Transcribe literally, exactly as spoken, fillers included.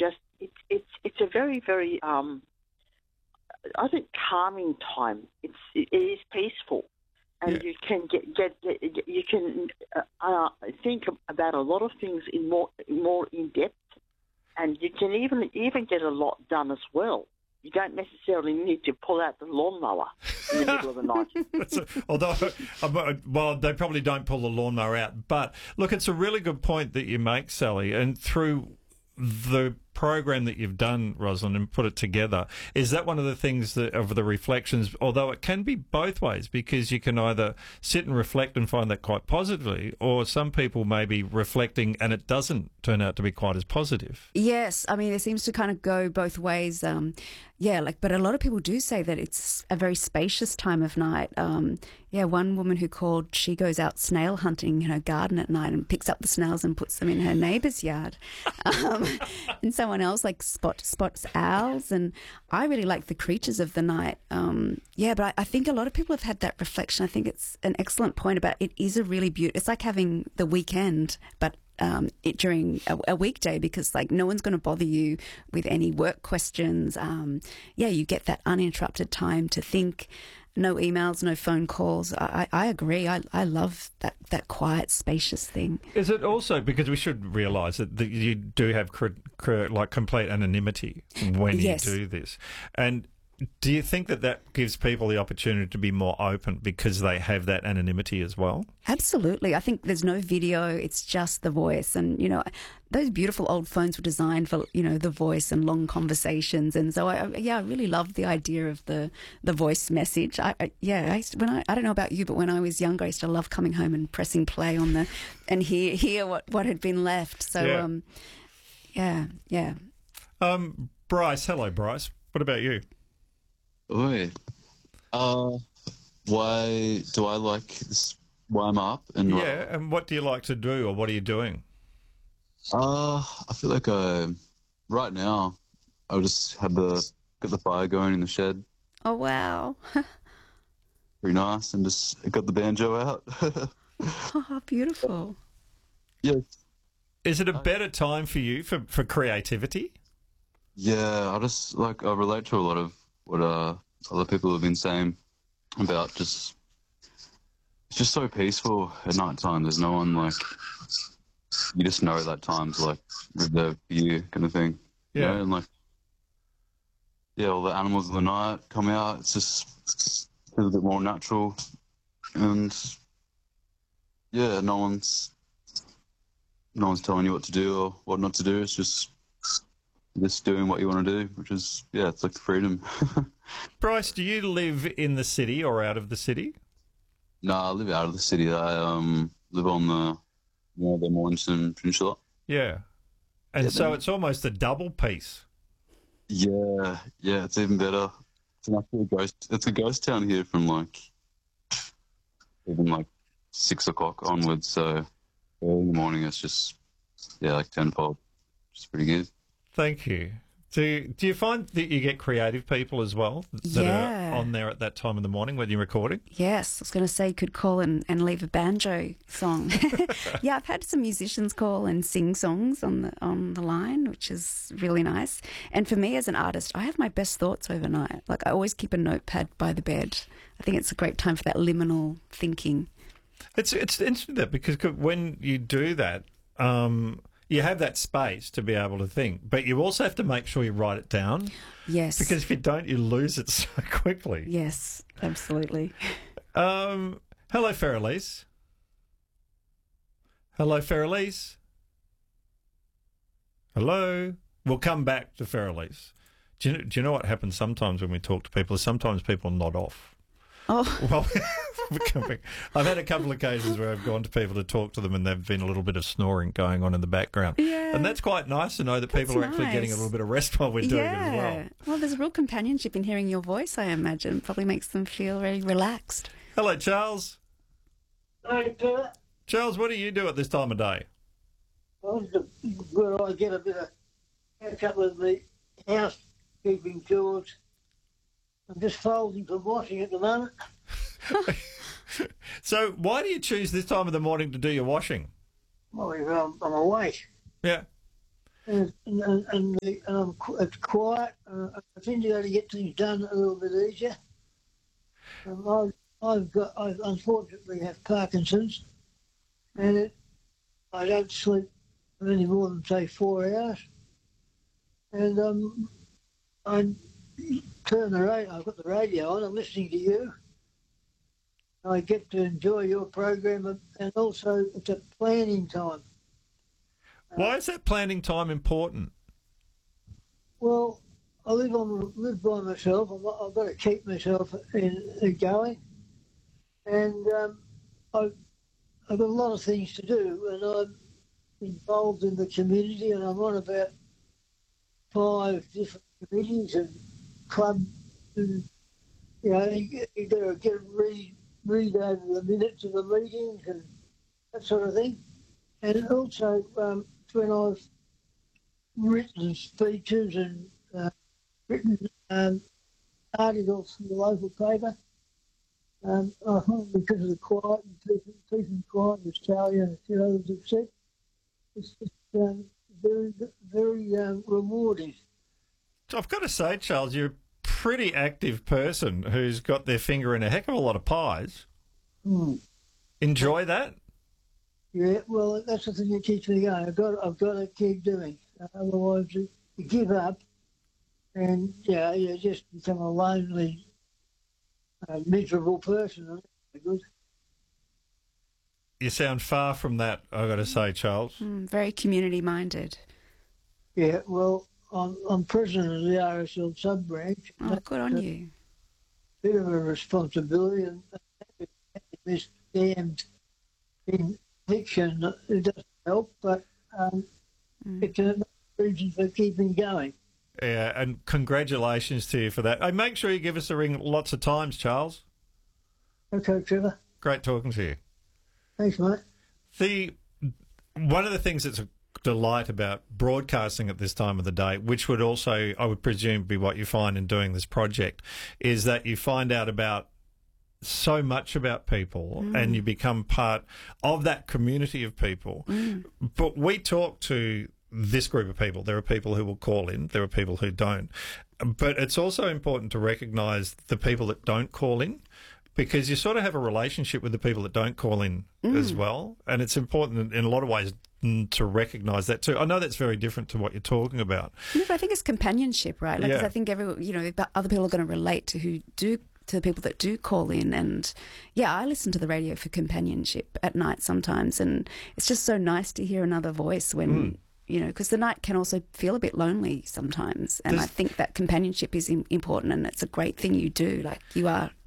just it's it's it's a very very um, I think calming time. It's it is peaceful, and Yeah. you can get, get get you can uh, uh, think about a lot of things in more more in depth, and you can even even get a lot done as well. You don't necessarily need to pull out the lawnmower in the middle of the night. That's a- although, uh, well, they probably don't pull the lawnmower out. But look, it's a really good point that you make, Sally. And through the program that you've done, Rosalind, and put it together, is that one of the things that of the reflections? Although it can be both ways, because you can either sit and reflect and find that quite positively, or some people may be reflecting and it doesn't turn out to be quite as positive. Yes, I mean, it seems to kind of go both ways. Um, yeah, like, but a lot of people do say that it's a very spacious time of night. Um, yeah, one woman who called, she goes out snail hunting in her garden at night and picks up the snails and puts them in her neighbour's yard. Um, and someone else like spot spots owls, and I really like the creatures of the night. Um, yeah, but I, I think a lot of people have had that reflection. I think it's an excellent point about it is a really beautiful. It's like having the weekend, but um, it, during a, a weekday, because like no one's going to bother you with any work questions. Um, yeah, you get that uninterrupted time to think. No emails, no phone calls. I, I agree. I, I love that, that quiet, spacious thing. Is it also because we should realise that, that you do have cr- cr- like complete anonymity when Yes. you do this, and do you think that that gives people the opportunity to be more open because they have that anonymity as well? Absolutely. I think there's no video. It's just the voice. And, you know, those beautiful old phones were designed for, you know, the voice and long conversations. And so, I, yeah, I really love the idea of the, the voice message. I, I yeah, I, used to, when I, I don't know about you, but when I was younger, I used to love coming home and pressing play on the, and hear, hear what, what had been left. So, Yeah. um, yeah, yeah. Um, Bryce, hello, Bryce. What about you? Oi. Uh, why do I like this? Why I'm up and Yeah, and what do you like to do, or what are you doing? Uh, I feel like uh, right now I'll just have the get the fire going in the shed, Oh, wow. pretty nice, and just got the banjo out. Oh, beautiful. yeah, Is it a better time for you for, for creativity? yeah. I just like I relate to a lot of what uh other people have been saying about just it's just so peaceful at night time. There's no one like you just know that time's like reserved for you kind of thing. You Yeah. know? And like yeah, all the animals of the night come out. It's just a little bit more natural, and yeah, no one's no one's telling you what to do or what not to do. It's just just doing what you want to do, which is yeah, it's like freedom. Bryce, do you live in the city or out of the city? No, I live out of the city. I um live on the you know, the Mornington Peninsula. Yeah. And Yeah, so then- it's almost a double piece. Yeah, yeah, it's even better. It's an actual ghost. It's a ghost town here from like even like six o'clock onwards. So early in the morning, it's just yeah, like tenfold. It's pretty good. Thank you. Do, do you find that you get creative people as well that Yeah. are on there at that time in the morning when you're recording? Yes, I was going to say you could call and, and leave a banjo song. Yeah, I've had some musicians call and sing songs on the on the line, which is really nice. And for me as an artist, I have my best thoughts overnight. Like I always keep a notepad by the bed. I think it's a great time for that liminal thinking. It's it's interesting that because when you do that, um, you have that space to be able to think, but you also have to make sure you write it down Yes. because if you don't, you lose it so quickly. Yes, absolutely. Um, hello, Feralise. Hello, Feralise. Hello. We'll come back to Feralise. Do you, do you know what happens sometimes when we talk to people? Is sometimes people nod off. Oh, Well, I've had a couple of occasions where I've gone to people to talk to them and there've been a little bit of snoring going on in the background. Yeah. And that's quite nice to know that people That's are actually getting a nice. little bit of rest while we're doing yeah. it as well. Well, there's a real companionship in hearing your voice, I imagine. Probably makes them feel very relaxed. Hello, Charles. Hey, Kurt. Charles, what do you do at this time of day? Well, it's good I get a bit of catch up with the housekeeping chores. I'm just folding for washing at the moment. So why do you choose this time of the morning to do your washing? Well, I'm, I'm awake. Yeah. and and, and, the, and I'm, qu- it's quiet. Uh, I tend to go to get things done a little bit easier. Um, I've, I've got, I unfortunately have Parkinson's, and it, I don't sleep any more than say four hours. And um, I turn the radio. I've got the radio on. I'm listening to you. I get to enjoy your program, and also it's a planning time. Why is that planning time important? Well, I live on live by myself. I've, I've got to keep myself in, in going, and um, I've, I've got a lot of things to do, and I'm involved in the community, and I'm on about five different committees and clubs, and you know, you, you got to get read read over the minutes of the meetings and that sort of thing, and also um, when I've written speeches and uh, written um, articles for the local paper. Um, I find because of the quiet and peace, peace and quiet, as Talia and a few others have said, it's just um, very, very um, rewarding. I've got to say, Charles, you're a pretty active person who's got their finger in a heck of a lot of pies. Mm. Enjoy that? Yeah, well, that's the thing that keeps me going. I've got, I've got to keep doing. Uh, otherwise, you, you give up, and yeah, you just become a lonely, uh, miserable person. Good. You sound far from that, I've got to say, Charles. Mm, very community-minded. Yeah, well, I'm, I'm president of the R S L sub-branch. Oh, good on a you. Bit of a responsibility, and this damned conviction, it doesn't help, but um, Mm. it's a reason for keeping going. Yeah, and congratulations to you for that. Hey, make sure you give us a ring lots of times, Charles. Okay, Trevor. Great talking to you. Thanks, mate. The one of the things that's a delight about broadcasting at this time of the day, which would also, I would presume, be what you find in doing this project, is that you find out about so much about people mm. and you become part of that community of people. Mm. But we talk to this group of people. There are people who will call in. There are people who don't. But it's also important to recognise the people that don't call in, because you sort of have a relationship with the people that don't call in mm. as well. And it's important in a lot of ways to recognise that too. I know that's very different to what you're talking about. Yeah, but I think it's companionship, right? Like, yeah. 'cause I think every, you know, other people are going to relate to who do, to the people that do call in. And yeah, I listen to the radio for companionship at night sometimes. And it's just so nice to hear another voice when, mm. you know, because the night can also feel a bit lonely sometimes. And Does... I think that companionship is important, and it's a great thing you do. Like, you are